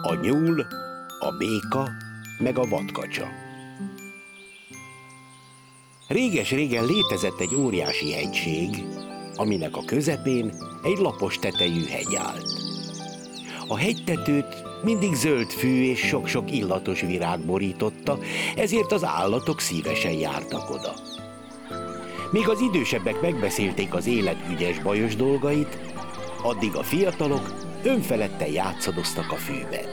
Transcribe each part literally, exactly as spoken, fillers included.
A nyúl, a béka, meg a vadkacsa. Réges-régen létezett egy óriási hegység, aminek a közepén egy lapos tetejű hegy állt. A hegytetőt mindig zöld fű és sok-sok illatos virág borította, ezért az állatok szívesen jártak oda. Míg az idősebbek megbeszélték az élet ügyes-bajos dolgait, addig a fiatalok önfeledten játszadoztak a fűben.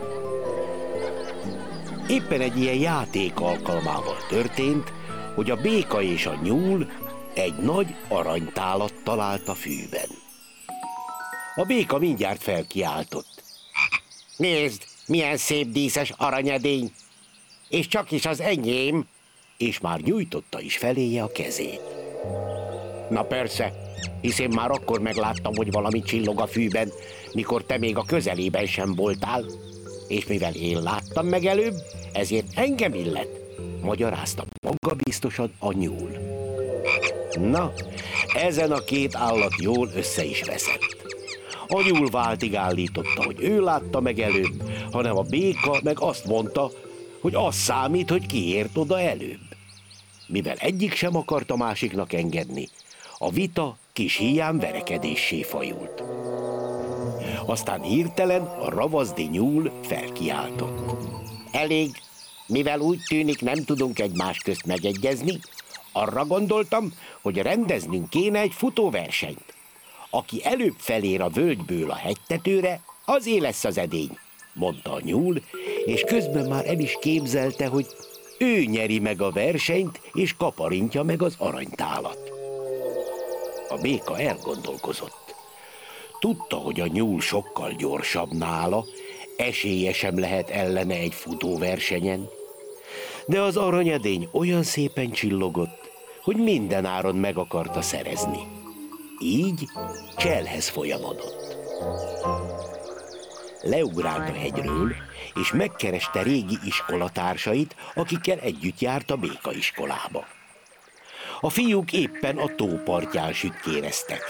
Éppen egy ilyen játék alkalmával történt, hogy a béka és a nyúl egy nagy aranytálat talált a fűben. A béka mindjárt felkiáltott. Nézd, milyen szép díszes aranyedény! És csak is az enyém! És már nyújtotta is feléje a kezét. Na persze, hisz én már akkor megláttam, hogy valami csillog a fűben, mikor te még a közelében sem voltál. És mivel én láttam meg előbb, ezért engem illet, magyarázta magabiztosan a nyúl. Na, ezen a két állat jól össze is veszett. A nyúl váltig állította, hogy ő látta meg előbb, hanem a béka meg azt mondta, hogy az számít, hogy ki ért oda előbb. Mivel egyik sem akart a másiknak engedni, a vita kis híján verekedéssé fajult. Aztán hirtelen a ravaszdi nyúl felkiáltott. Elég, mivel úgy tűnik, nem tudunk egymás közt megegyezni, arra gondoltam, hogy rendeznünk kéne egy futóversenyt. Aki előbb felér a völgyből a hegytetőre, azé lesz az edény, mondta a nyúl, és közben már el is képzelte, hogy ő nyeri meg a versenyt, és kaparintja meg az aranytálat. A béka elgondolkozott. Tudta, hogy a nyúl sokkal gyorsabb nála, esélye sem lehet ellene egy futóversenyen, de az aranyedény olyan szépen csillogott, hogy minden áron meg akarta szerezni. Így cselhez folyamodott. Leugrált a hegyről, és megkereste régi iskolatársait, akikkel együtt járt a béka iskolába. A fiúk éppen a tó partján sütkéreztek.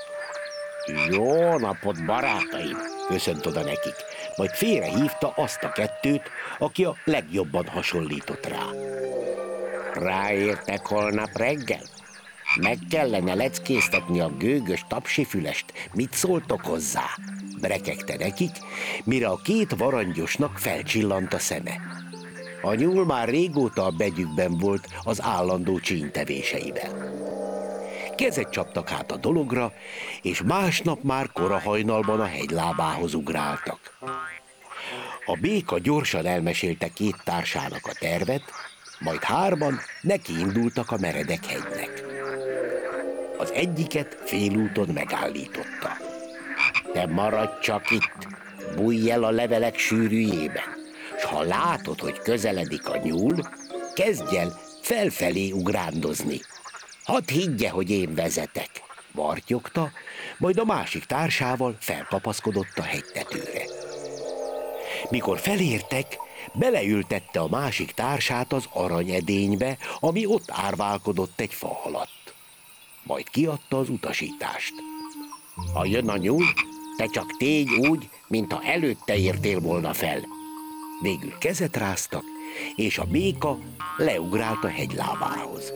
Jó napot, barátaim! Köszönt oda nekik, majd félrehívta azt a kettőt, aki a legjobban hasonlított rá. Ráértek holnap reggel? Meg kellene leckéztetni a gőgös tapsifülest, mit szóltok hozzá? Brekegte nekik, mire a két varangyosnak felcsillant a szeme. A nyúl már régóta a begyükben volt az állandó csínytevéseiben. Kezet csaptak hát a dologra, és másnap már kora hajnalban a hegylábához ugráltak. A béka gyorsan elmesélte két társának a tervet, majd hárman nekiindultak a meredek hegynek. Az egyiket félúton megállította. Te maradj csak itt, bújj el a levelek sűrűjében, s ha látod, hogy közeledik a nyúl, kezdj el felfelé ugrándozni. Hadd higgye, hogy én vezetek, vartyogta, majd a másik társával felkapaszkodott a hegytetőre. Mikor felértek, beleültette a másik társát az aranyedénybe, ami ott árválkodott egy fa alatt. Majd kiadta az utasítást. Ha jön a nyúl, te csak tégy úgy, mintha előtte értél volna fel. Végül kezet ráztak, és a béka leugrált a hegylábához.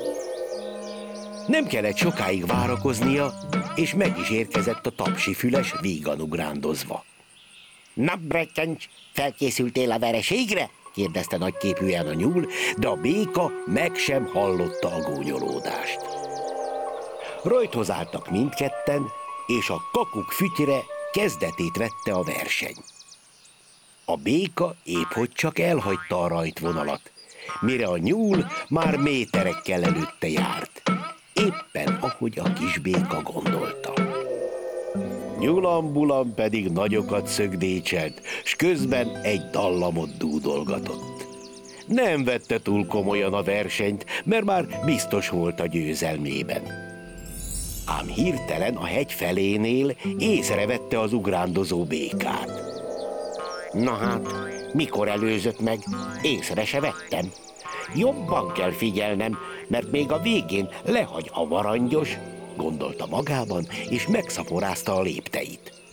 Nem kellett sokáig várakoznia, és meg is érkezett a tapsifüles vígan ugrándozva. Na, Brekkencs, felkészültél a vereségre? Kérdezte nagyképűen a nyúl, de a béka meg sem hallotta a gúnyolódást. Rajthoz álltak mindketten, és a kakuk fütyre kezdetét vette a verseny. A béka épp hogy csak elhagyta a rajtvonalat, mire a nyúl már méterekkel előtte járt. Éppen ahogy a kis béka gondolta. Nyulambulam pedig nagyokat szögdécselt, s közben egy dallamot dúdolgatott. Nem vette túl komolyan a versenyt, mert már biztos volt a győzelmében. Ám hirtelen a hegy felénél észrevette az ugrándozó békát. Na hát, mikor előzött meg, észre se vettem. Jobban kell figyelnem, mert még a végén lehagy a varangyos, gondolta magában, és megszaporázta a lépteit.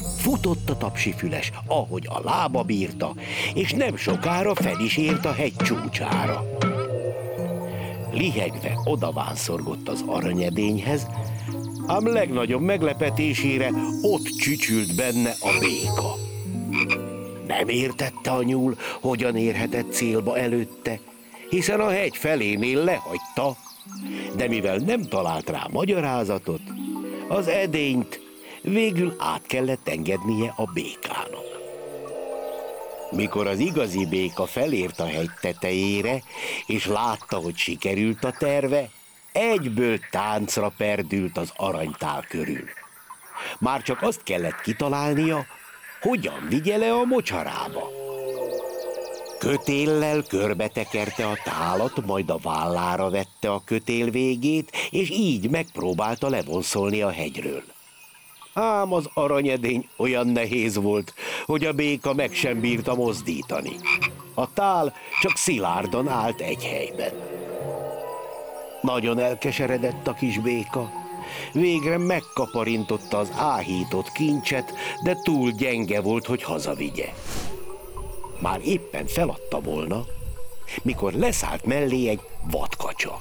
Futott a tapsifüles, ahogy a lába bírta, és nem sokára fel is ért a hegy csúcsára. Lihegve odavánszorgott az aranyedényhez, ám legnagyobb meglepetésére ott csücsült benne a béka. Nem értette a nyúl, hogyan érhetett célba előtte, hiszen a hegy felénél lehagyta, de mivel nem talált rá magyarázatot, az edényt végül át kellett engednie a békának. Mikor az igazi béka felért a hegy tetejére, és látta, hogy sikerült a terve, egyből táncra perdült az aranytál körül. Már csak azt kellett kitalálnia, hogyan vigye le a mocsarába. Kötéllel körbetekerte a tálat, majd a vállára vette a kötél végét, és így megpróbálta levonszolni a hegyről. Ám az aranyedény olyan nehéz volt, hogy a béka meg sem bírta mozdítani. A tál csak szilárdan állt egy helyben. Nagyon elkeseredett a kis béka. Végre megkaparintotta az áhított kincset, de túl gyenge volt, hogy hazavigye. Már éppen feladta volna, mikor leszállt mellé egy vadkacsa.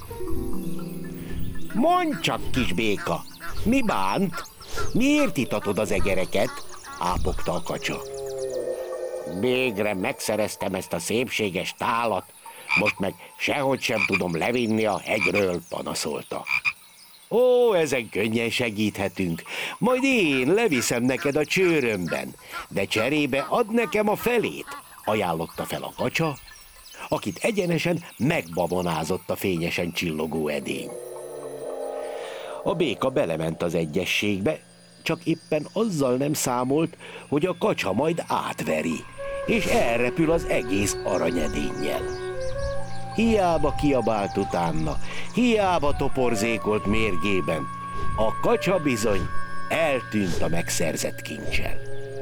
Mondd csak, kis béka, mi bánt? Miért itatod az egereket? Ápogta a kacsa. Végre megszereztem ezt a szépséges tálat, most meg sehogy sem tudom levinni a hegyről, panaszolta. Ó, ezen könnyen segíthetünk, majd én leviszem neked a csőrömben, de cserébe add nekem a felét, ajánlotta fel a kacsa, akit egyenesen megbabonázott a fényesen csillogó edény. A béka belement az egyességbe, csak éppen azzal nem számolt, hogy a kacsa majd átveri, és elrepül az egész aranyedénnyel. Hiába kiabált utána, hiába toporzékolt mérgében, a kacsa bizony eltűnt a megszerzett kincsel.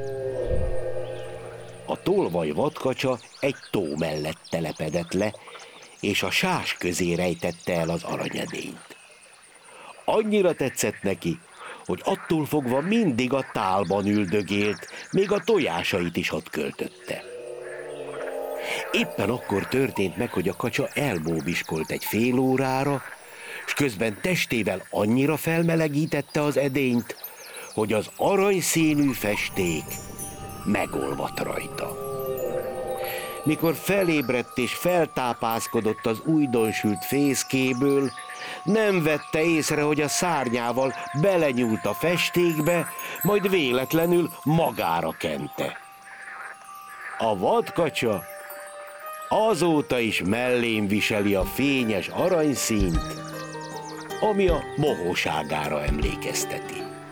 A tolvaj vadkacsa egy tó mellett telepedett le, és a sás közé rejtette el az aranyedényt. Annyira tetszett neki, hogy attól fogva mindig a tálban üldögélt, még a tojásait is ott költötte. Éppen akkor történt meg, hogy a kacsa elbóbiskolt egy fél órára, s közben testével annyira felmelegítette az edényt, hogy az aranyszínű festék megolvadt rajta. Mikor felébredt és feltápászkodott az újdonsült fészkéből, nem vette észre, hogy a szárnyával belenyúlt a festékbe, majd véletlenül magára kente. A vadkacsa azóta is mellén viseli a fényes aranyszínt, ami a mohóságára emlékezteti.